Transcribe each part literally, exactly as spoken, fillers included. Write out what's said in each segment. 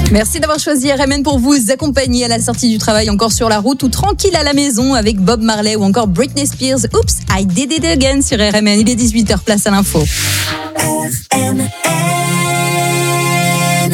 Merci d'avoir choisi R M N pour vous accompagner à la sortie du travail, encore sur la route ou tranquille à la maison avec Bob Marley ou encore Britney Spears. Oops, I did it again sur R M N. Il est dix-huit heures, place à l'info. R M N.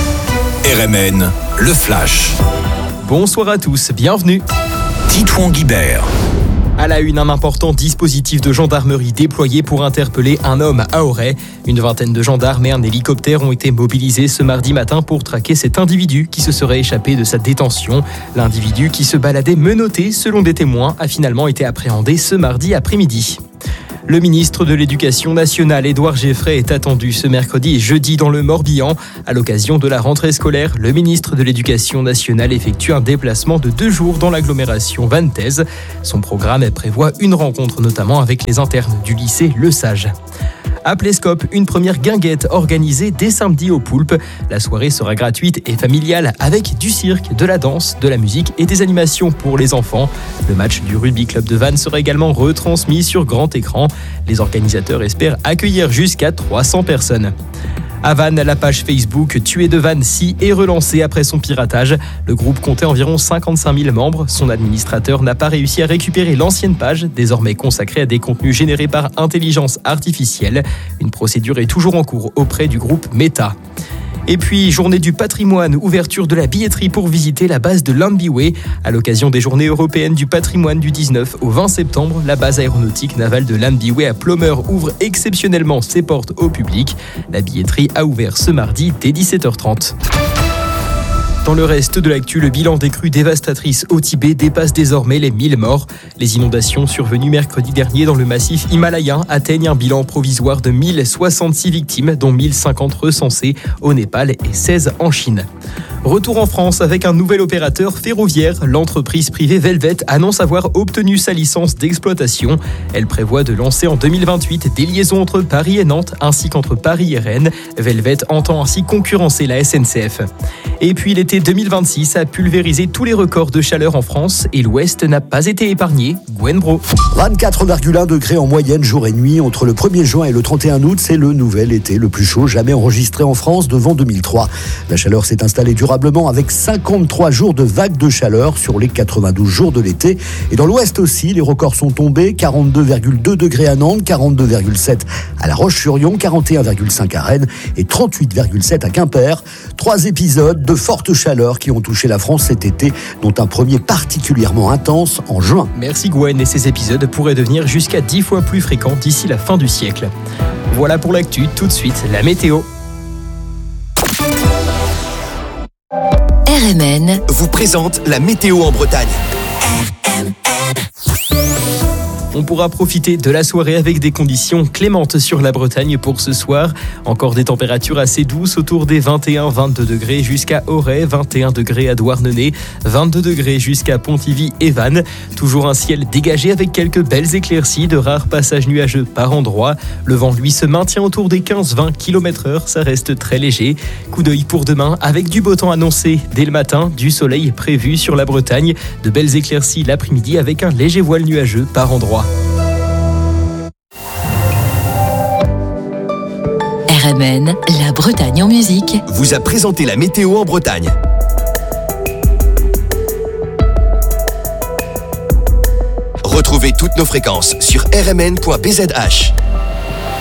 R M N, le flash. Bonsoir à tous, bienvenue. Titouan Guibert. À la une, un important dispositif de gendarmerie déployé pour interpeller un homme à Auray. Une vingtaine de gendarmes et un hélicoptère ont été mobilisés ce mardi matin pour traquer cet individu qui se serait échappé de sa détention. L'individu qui se baladait menotté, selon des témoins, a finalement été appréhendé ce mardi après-midi. Le ministre de l'Éducation nationale, Édouard Geoffrey, est attendu ce mercredi et jeudi dans le Morbihan. À l'occasion de la rentrée scolaire, le ministre de l'Éducation nationale effectue un déplacement de deux jours dans l'agglomération vantaise. Son programme prévoit une rencontre notamment avec les internes du lycée Le Sage. À Plescope, une première guinguette organisée dès samedi au Poulpe. La soirée sera gratuite et familiale avec du cirque, de la danse, de la musique et des animations pour les enfants. Le match du Rugby Club de Vannes sera également retransmis sur grand écran. Les organisateurs espèrent accueillir jusqu'à trois cents personnes. À Vannes, la page Facebook Tuer de Vannes-Si est relancée après son piratage. Le groupe comptait environ cinquante-cinq mille membres. Son administrateur n'a pas réussi à récupérer l'ancienne page, désormais consacrée à des contenus générés par intelligence artificielle. Une procédure est toujours en cours auprès du groupe Meta. Et puis, journée du patrimoine, ouverture de la billetterie pour visiter la base de Lambyway. À l'occasion des journées européennes du patrimoine du dix-neuf au vingt septembre, la base aéronautique navale de Lambyway à Plumeur ouvre exceptionnellement ses portes au public. La billetterie a ouvert ce mardi dès dix-sept heures trente. Dans le reste de l'actu, le bilan des crues dévastatrices au Tibet dépasse désormais les mille morts. Les inondations survenues mercredi dernier dans le massif himalayen atteignent un bilan provisoire de mille soixante-six victimes, dont mille cinquante recensées au Népal et seize en Chine. Retour en France avec un nouvel opérateur ferroviaire. L'entreprise privée Velvet annonce avoir obtenu sa licence d'exploitation. Elle prévoit de lancer en deux mille vingt-huit des liaisons entre Paris et Nantes ainsi qu'entre Paris et Rennes. Velvet entend ainsi concurrencer la S N C F. Et puis l'été deux mille vingt-six a pulvérisé tous les records de chaleur en France et l'Ouest n'a pas été épargné. Gwen Bro. vingt-quatre virgule un degrés en moyenne jour et nuit entre le premier juin et le trente et un août. C'est le nouvel été le plus chaud jamais enregistré en France devant deux mille trois. La chaleur s'est installée durablement avec cinquante-trois jours de vagues de chaleur sur les quatre-vingt-douze jours de l'été. Et dans l'Ouest aussi, les records sont tombés. quarante-deux virgule deux degrés à Nantes, quarante-deux virgule sept à La Roche-sur-Yon, quarante et un virgule cinq à Rennes et trente-huit virgule sept à Quimper. Trois épisodes de forte chaleur qui ont touché la France cet été, dont un premier particulièrement intense en juin. Merci Gwen, et ces épisodes pourraient devenir jusqu'à dix fois plus fréquents d'ici la fin du siècle. Voilà pour l'actu, tout de suite la météo. R M N vous présente la météo en Bretagne. On pourra profiter de la soirée avec des conditions clémentes sur la Bretagne pour ce soir. Encore des températures assez douces autour des vingt et un à vingt-deux degrés jusqu'à Auray, vingt et un degrés à Douarnenez, vingt-deux degrés jusqu'à Pontivy et Vannes. Toujours un ciel dégagé avec quelques belles éclaircies, de rares passages nuageux par endroits. Le vent, lui, se maintient autour des quinze à vingt kilomètres heure, ça reste très léger. Coup d'œil pour demain avec du beau temps annoncé dès le matin, du soleil prévu sur la Bretagne, de belles éclaircies l'après-midi avec un léger voile nuageux par endroits. R M N, la Bretagne en musique, vous a présenté la météo en Bretagne. Retrouvez toutes nos fréquences sur r m n point b z h.